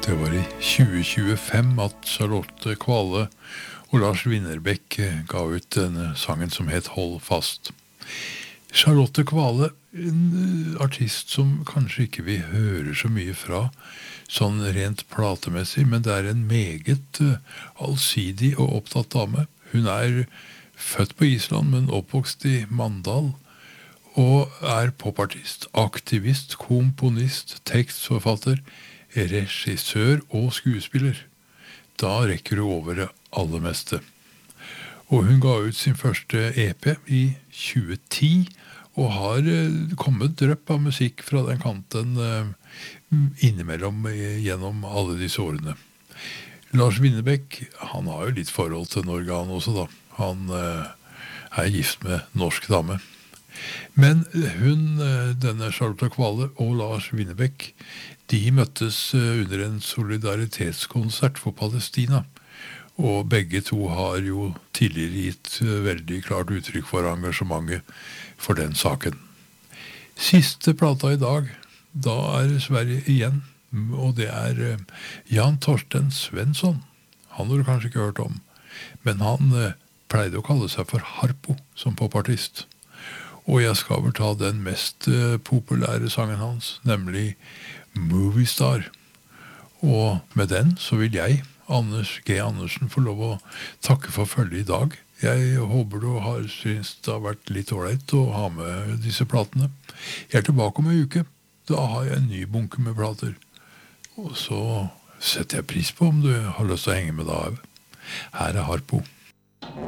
Det var i 2025 at Charlotte Kvale og Lars Winnerbäck ga ut denne sangen som het Hold fast. Charlotte Kvale, en artist som kanskje ikke vi hører så mye fra, sånn rent platemessig, men det er en meget allsidig og opptatt dame. Hun er født på Island, men oppvokst i Mandal, og er popartist, aktivist, komponist, tekstforfatter, regissør og skuespiller. Da rekker hun over det aller meste. Og hun ga ut sin første EP i 2010, og har kommet drøpp av musikk fra den kanten innimellom gjennom alle disse årene. Lars Winnerbäck, han har jo litt forhold til Norge han også da. Han er gift med norsk dame. Men hun, denne Charlotte Kvale og Lars Winnerbäck, de møttes under en solidaritetskonsert for Palestina, og begge to har jo tidligere gitt veldig klart uttrykk for engasjementet for den saken. Siste plata i dag, da er Sverige igjen, og det er Jan Torsten Svensson. Han har du kanskje ikke hørt om, men han pleide å kalle seg for Harpo som popartist. Og jeg skal vel ta den mest populære sangen hans, nemlig Movie Star. Og med den så vil jeg, Anders G. Andersen, få lov å takke for følget i dag. Jeg håper du har syntes det har vært litt ålreit å ha med disse platene. Jeg er tilbake om en uke. Da har jeg en ny bunke med plater. Og så setter jeg pris på om du har lyst til å henge med da. Her er Harpo.